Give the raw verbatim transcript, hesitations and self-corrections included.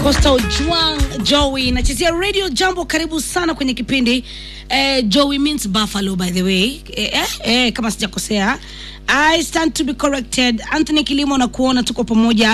Coastal Juang Joey nachezea Radio Jambo. Karibu sana kwenye kipindi. eh, Joey means buffalo by the way. eh, eh, kama sijakosea. I stand to be corrected. Anthony Kilimo na kuona tuko pamoja.